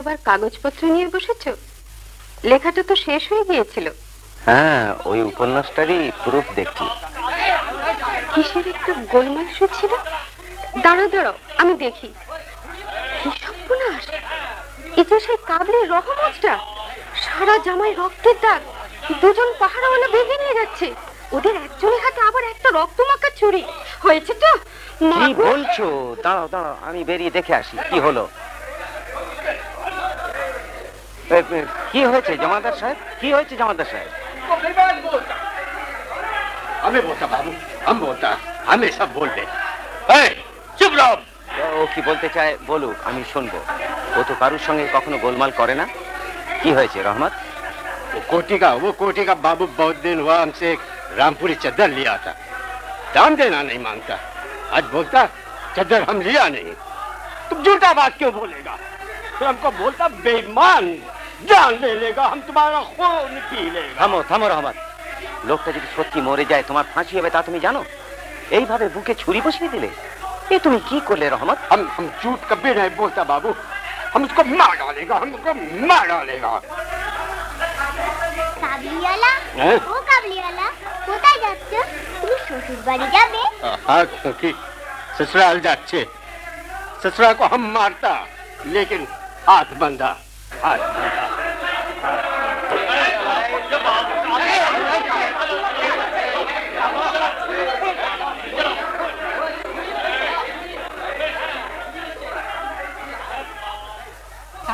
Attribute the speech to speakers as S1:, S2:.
S1: আবার কাগজপত্র নিয়ে বসেছো? লেখাটা তো শেষ হয়ে গিয়েছিল।
S2: হ্যাঁ, ওই উপন্যাসটারই প্রুফ দেখছি।
S1: কিসের একটু গোলমাল শুনছিল। দাঁড়াও দাঁড়াও, আমি দেখি। কি সর্বনাশ! এই যে সেই কাবলির রহমতটা, সারা জামায় রক্তের দাগ। দুজন পাহারাওয়ালা বেঁধে নিয়ে যাচ্ছে। ওদের একজনের হাতে আবার একটা রক্তমাখা ছুরি। হয়েছে তো?
S2: কি বলছো? দাঁড়াও দাঁড়াও, আমি বেরিয়ে দেখে আসি কি হলো। কি হয়েছে জমাদার সাহেব? কি হয়েছে জমাদার সাহেব?
S3: আমি বলতা বাবু, আমি বলতা, আমি সব বলবে। চুপ রব।
S2: ও কি বলতে চায় বলুক, আমি শুনবো। ও তো কারুর সঙ্গে কখনো গোলমাল করে না। কি হয়েছে রহমত?
S3: वो कोटी का बाबू बहुत दिन हुआ हमसे रामपुरी चद्दर लिया था, दाम देना नहीं मांगता। आज बोलता चद्दर हम लिया नहीं। तुम झूठा बात क्यों बोलेगा? तो हमको बोलता बेईमान, जान ले लेगा, हम तुम्हारा खून पी लेगा।
S2: থামো থামো রহমত, লোকটা যদি সত্যি মরে যায় তোমার ফাঁসি হবে তা তুমি জানো? এইভাবে বুকে ছুরি বসিয়ে দিলে, এ তুমি কি করলে রহমত?
S3: हम झूठ कभी नहीं बोलता बाबू, हम उसको मार डालेगा, हमको मार डालेगा।
S4: কাবলিওয়ালা, ও কাবলিওয়ালা, কোথায় যাচ্ছ? তুমি শ্বশুর বাড়ি যাবে?
S3: हाँ, क्योंकि ससुराल जाच्छे, ससुराल को हम मारता, लेकिन हाथ बंधा, हाथ बंधा।